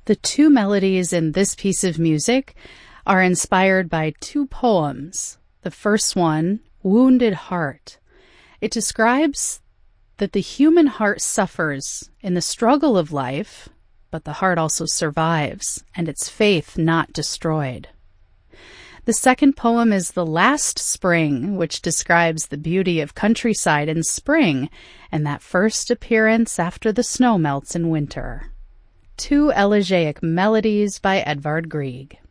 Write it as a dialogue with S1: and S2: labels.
S1: The two melodies in this piece of music are inspired by two poems. The first one, Wounded Heart. It describes that the human heart suffers in the struggle of life, but the heart also survives, and its faith not destroyed. The second poem is The Last Spring, which describes the beauty of countryside in spring and that first appearance after the snow melts in winter. Two elegiac melodies by Edvard Grieg.